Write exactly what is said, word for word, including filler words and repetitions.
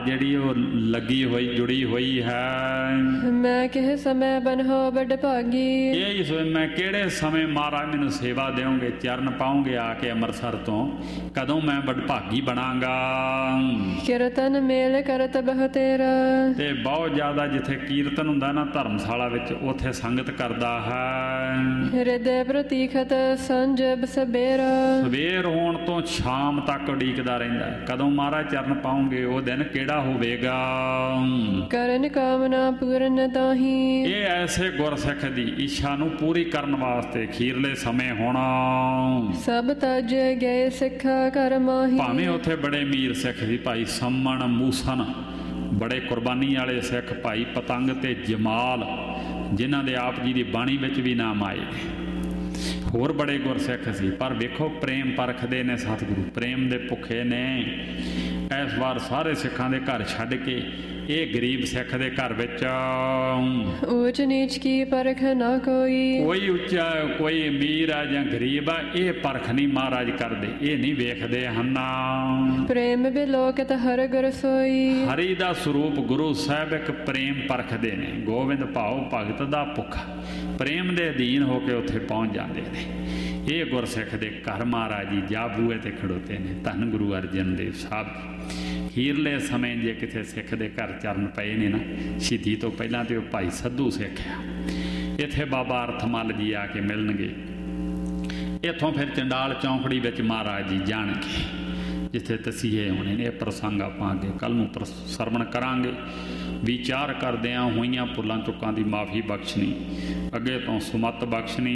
ਜਿਹੜੀ ਉਹ ਲੱਗੀ ਹੋਈ ਜੁੜੀ ਹੋਈ ਹੈ। ਮੈਂ ਕਿਹ ਸਮੇਂ ਬਨਹੋ ਵੱਡ ਭਾਗੀ। ਇਹ ਹੀ ਸੋਚ ਮੈਂ ਕਿਹੜੇ ਸਮੇਂ ਮਹਾਰਾਜ ਮੈਨੂੰ ਸੇਵਾ ਦਿਓਗੇ, ਚਰਨ ਪਾਉਂਗੇ ਆ ਕੇ ਅੰਮ੍ਰਿਤਸਰ ਤੋਂ, ਕਦੋਂ ਮੈਂ ਵੱਡ ਭਾਗੀ ਬਣਾਂਗਾ। ਕੀਰਤਨ ਮੇਲ ਕਰਤ ਬਹੁ ਤੇਰਾ। ਤੇ ਬਹੁਤ ਜ਼ਿਆਦਾ ਜਿੱਥੇ ਕੀਰਤਨ ਹੁੰਦਾ ਨਾ ਧਰਮਸ਼ਾਲਾ ਵਿੱਚ, ਉੱਥੇ ਸੰਗਤ ਕਰਦਾ ਹੈ। ਹਿਰਦੇ ਪ੍ਰਤੀਖਤ ਸੰਜਬ ਸਬੇਰਾ। ਸਵੇਰ ਹੋਣ ਤੋਂ ਸ਼ਾਮ ਤੱਕ ਉਡੀਕਦਾ ਰਹਿੰਦਾ, ਕਦੋਂ ਮਹਾਰਾਜ ਚਰਨ ਪਾਉਂਗੇ, ਉਹ ਦਿਨ ਕਿਹੜਾ ਹੋਵੇਗਾ। ਕਰਨ ਕਾਮਨਾ ਪੂਰਨ ਤਾਹੀ। ਇਹ ਐਸੇ ਗੁਰਸਿੱਖ ਦੀ ਇੱਛਾ ਨੂੰ ਪੂਰੀ ਕਰਨ ਵਾਸਤੇ ਖੀਰਲੇ ਸਮੇਂ ਹੋਣਾ। ਸਭ ਤਜ ਗਏ ਸਿੱਖਾ ਕਰ ਮਾਹੀ। ਭਾਵੇਂ ਉੱਥੇ ਬੜੇ ਅਮੀਰ ਸਿੱਖ ਸੀ, ਭਾਈ ਸੰਮਣ ਮੂਸਨ, ਬੜੇ ਕੁਰਬਾਨੀ ਵਾਲੇ ਸਿੱਖ, ਭਾਈ ਪਤੰਗ ਤੇ ਜਮਾਲ, ਜਿਨ੍ਹਾਂ ਦੇ ਆਪ ਜੀ ਦੀ ਬਾਣੀ ਵਿੱਚ ਵੀ ਨਾਮ ਆਏ ਨੇ, ਹੋਰ ਬੜੇ ਗੁਰਸਿੱਖ ਸੀ। ਪਰ ਵੇਖੋ ਪ੍ਰੇਮ ਪਰਖਦੇ ਨੇ ਸਤਿਗੁਰੂ, ਪ੍ਰੇਮ ਦੇ ਭੁੱਖੇ ਨੇ। ਇਸ ਵਾਰ ਸਾਰੇ ਸਿੱਖਾਂ ਦੇ ਘਰ ਛੱਡ ਕੇ ਇਹ ਗਰੀਬ ਸਿੱਖ ਦੇ ਘਰ ਵਿੱਚ ਊਚ ਨੀਚ ਕੀ ਪਰਖ ਨਾ ਕੋਈ। ਕੋਈ ਉੱਚਾ ਕੋਈ ਅਮੀਰ ਆ ਜਾਂ ਗਰੀਬ ਆ, ਇਹ ਪਰਖ ਨਹੀਂ ਮਹਾਰਾਜ ਕਰਦੇ, ਇਹ ਨਹੀਂ ਵੇਖਦੇ ਹਨ। ਪ੍ਰੇਮ ਬਿਲੋਕਤ ਹਰ ਗੁਰ ਸੋਈ। ਹਰੀ ਦਾ ਸਰੂਪ ਗੁਰੂ ਸਾਹਿਬ ਇੱਕ ਪ੍ਰੇਮ ਪਰਖਦੇ ਨੇ। ਗੋਬਿੰਦ ਭਾਉ ਭਗਤ ਦਾ ਭੁੱਖ, ਪ੍ਰੇਮ ਦੇ ਅਧੀਨ ਹੋ ਕੇ ਉੱਥੇ ਪਹੁੰਚ ਜਾਂਦੇ ਨੇ। ਇਹ ਗੁਰਸਿੱਖ ਦੇ ਘਰ ਮਹਾਰਾਜ ਜੀ ਜਾ ਬੂਹੇ ਤੇ ਖੜੋਤੇ ਨੇ। ਧੰਨ ਗੁਰੂ ਅਰਜਨ ਦੇਵ ਸਾਹਿਬ ਹੀਰਲੇ ਸਮੇਂ ਜੇ ਕਿਸੇ ਸਿੱਖ ਦੇ ਘਰ ਚਰਨ ਪਏ ਨੇ ਨਾ, ਸ਼ਹੀਦੀ ਤੋਂ ਪਹਿਲਾਂ ਤੇ ਉਹ ਭਾਈ ਸੱਧੂ ਸਿੱਖ ਆ। ਇੱਥੇ ਬਾਬਾ ਅਰਥਮਲ ਜੀ ਆ ਕੇ ਮਿਲਣਗੇ। ਇੱਥੋਂ ਫਿਰ ਚੰਡਾਲ ਚੌਂਕੜੀ ਵਿੱਚ ਮਹਾਰਾਜ ਜੀ ਜਾਣਗੇ, ਜਿੱਥੇ ਤਸੀਹੇ ਹੋਣੇ ਨੇ। ਇਹ ਪ੍ਰਸੰਗ ਆਪਾਂ ਅੱਗੇ ਕੱਲ੍ਹ ਨੂੰ ਸਰਵਣ ਕਰਾਂਗੇ। ਵਿਚਾਰ ਕਰਦਿਆਂ ਹੋਈਆਂ ਭੁੱਲਾਂ ਚੁੱਕਾਂ ਦੀ ਮਾਫੀ ਬਖਸ਼ਣੀ, ਅੱਗੇ ਤੋਂ ਸੁਮਤ ਬਖਸ਼ਣੀ।